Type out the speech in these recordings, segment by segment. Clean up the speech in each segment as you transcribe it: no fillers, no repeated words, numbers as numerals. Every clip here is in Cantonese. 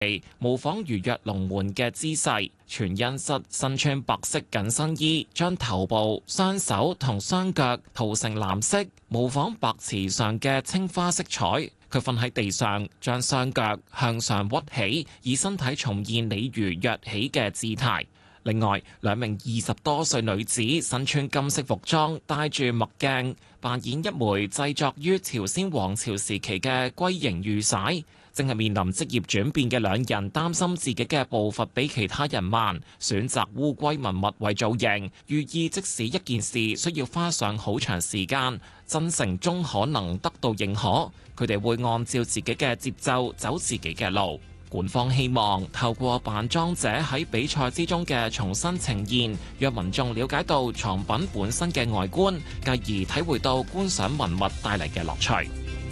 模仿如躍龍門嘅姿勢，全恩瑟身穿白色緊身衣，將頭部、雙手同雙腳塗成藍色，模仿白池上嘅青花色彩。佢瞓喺地上，將雙腳向上屈起，以身體重現鯉魚躍起嘅姿態。另外，兩名20多歲女子身穿金色服裝，戴住墨鏡，扮演一枚製作於朝鮮王朝時期嘅龜形玉璽。正係面臨職業轉變嘅兩人擔心自己嘅步伐比其他人慢，選擇烏龜紋物為造型，寓意即使一件事需要花上好長時間，真誠終可能得到認可。佢哋會按照自己嘅節奏走自己嘅路。官方希望透過扮裝者喺比賽之中嘅重新呈現，讓民眾了解到藏品本身嘅外觀，繼而體會到觀賞文物帶嚟嘅樂趣。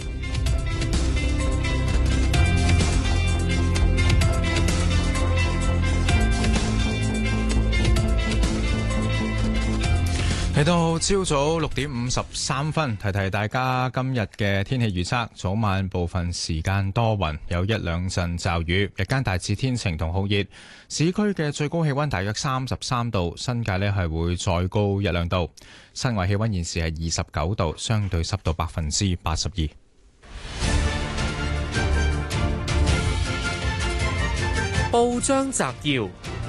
嚟到朝早6:53，提提大家今日嘅天氣預測。早晚部分時間多雲，有一兩陣驟雨，日間大致天晴同酷熱。市區嘅最高氣溫大約33度，新界呢係會再高一兩度。室外氣溫現時係29度，相對濕度82%。 報章摘要，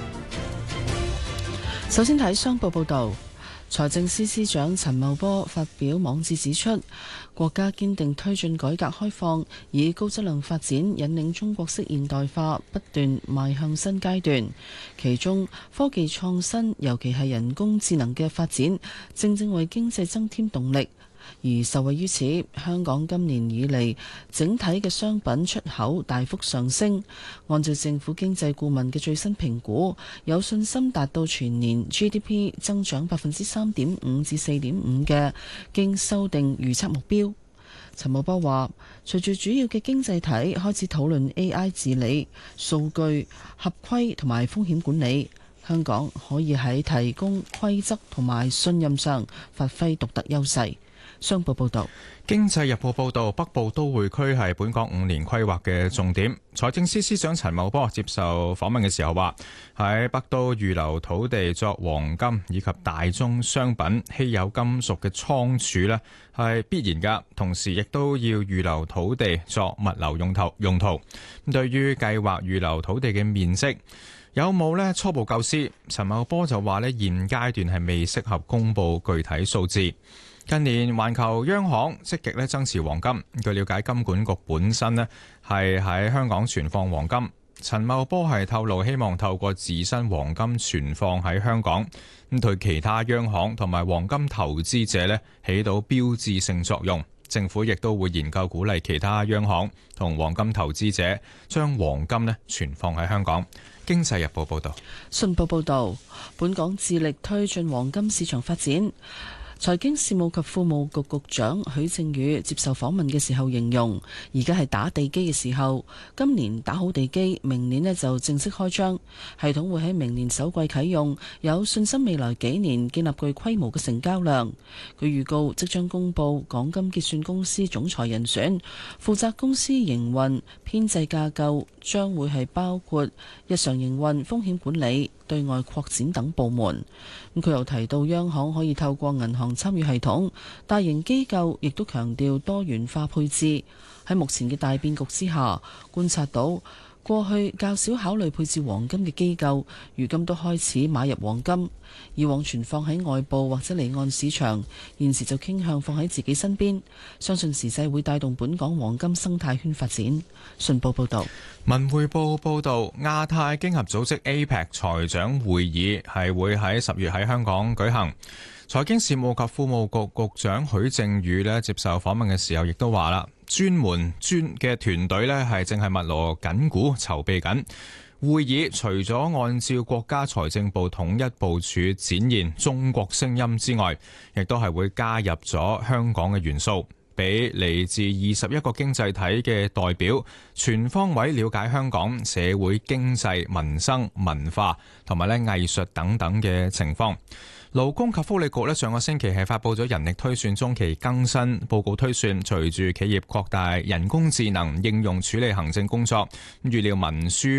首先睇商報報道。財政司司長陳茂波發表網誌指出，國家堅定推進改革開放，以高質量發展引領中國式現代化不斷邁向新階段。其中科技創新，尤其係人工智能嘅發展，正正為經濟增添動力。而受惠於此，香港今年以嚟整體嘅商品出口大幅上升。按照政府經濟顧問嘅最新評估，有信心達到全年 GDP 增長3.5%至4.5%嘅經修訂預測目標。陳茂波話，隨住主要嘅經濟體開始討論 AI 治理、數據合規同埋風險管理，香港可以喺提供規則同埋信任上發揮獨特優勢。商報報道， 經濟日報報道，北部都會區係本港5年規劃嘅重點。財政司司長陳茂波接受訪問嘅時候話，喺北都預留土地作黃金以及大宗商品、稀有金屬嘅倉儲呢係必然㗎，同時亦都要預留土地作物流用途。對於計劃預留土地嘅面積，有冇呢初步構思？陳茂波就話呢現階段係未適合公布具體數字。近年環球央行積極咧增持黃金，據了解金管局本身咧係喺香港存放黃金。陳茂波係透露希望透過自身黃金存放喺香港，咁對其他央行同埋黃金投資者咧起到標誌性作用。政府亦都會研究鼓勵其他央行同黃金投資者將黃金咧存放喺香港。經濟日報報道， 信報報道，本港致力推進黃金市場發展。財經事務及庫務局局長許正宇接受訪問嘅時候形容，而家係打地基嘅時候，今年打好地基，明年呢就正式開張，系統會喺明年首季啟用，有信心未來幾年建立具規模嘅成交量。佢預告即將公布港金結算公司總裁人選，負責公司營運編制架構將會係包括日常營運、風險管理、對外擴展等部門。咁佢又提到，央行可以透過銀行參與系統，大型機構亦都強調多元化配置。喺目前嘅大變局之下，觀察到過去較少考慮配置黃金嘅機構，如今都開始買入黃金。以往存放喺外部或者離岸市場，現時就傾向放喺自己身邊。相信時勢會帶動本港黃金生態圈發展。信報報道。 文匯報報道，亞太經合組織 APEC 財長會議係會喺10月喺香港舉行。財經事務及庫務局局長許正宇接受訪問嘅時候亦都話啦，專嘅團隊係正係密鑼緊鼓籌備緊會議，除咗按照國家財政部統一部署展現中國聲音之外，亦都係會加入咗香港嘅元素，俾嚟自21個經濟體嘅代表全方位了解香港社會經濟民生文化同埋藝術等等嘅情況。 勞工及福利局上個星期係發布咗人力推算中期更新報告，推算隨住企業擴大人工智能應用處理行政工作，預料文書